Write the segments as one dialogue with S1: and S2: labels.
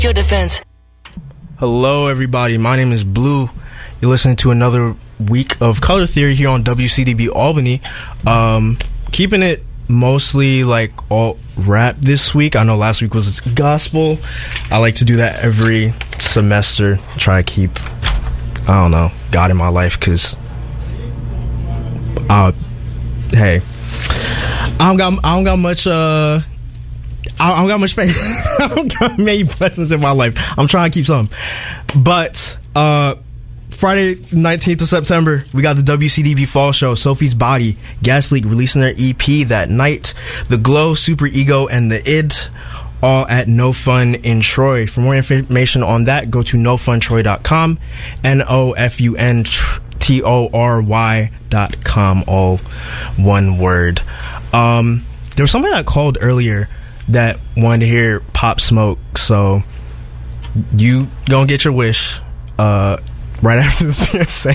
S1: Your defense.
S2: Hello, everybody. My name is Blue. You're listening to another week of Color Theory here on WCDB Albany. Keeping it mostly like all rap this week. I know last week was gospel. I like to do that every semester. Try to keep, I don't know, God in my life, because hey, I don't got much I don't got much faith. I don't got many blessings in my life. I'm trying to keep some. But Friday, 19th of September, we got the WCDB Fall Show. Sophie's Body, Gas Leak releasing their EP that night. The Glow, Super Ego, and The Id, all at No Fun in Troy. For more information on that, go to nofuntroy.com. NOFUNTORY.com, all one word. There was somebody that called earlier that wanted to hear Pop Smoke, so you gonna get your wish right after this PSA.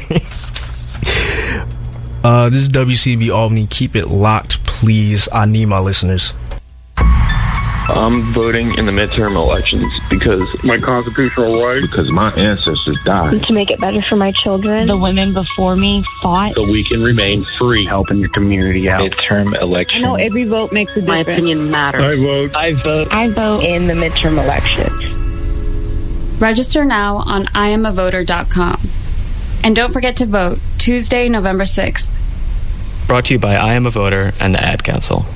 S2: This is WCB Albany. Keep it locked, please. I need my listeners.
S3: I'm voting in the midterm elections because
S4: my constitutional right,
S5: because my ancestors died,
S6: to make it better for my children.
S7: The women before me fought
S4: so we can remain free,
S8: helping your community out.
S3: Midterm election.
S6: I know every vote makes a difference.
S7: My opinion matters.
S4: I vote.
S7: I vote.
S6: I vote in the midterm elections.
S9: Register now on IamAvoter.com. And don't forget to vote Tuesday, November 6th.
S10: Brought to you by I Am a Voter and the Ad Council.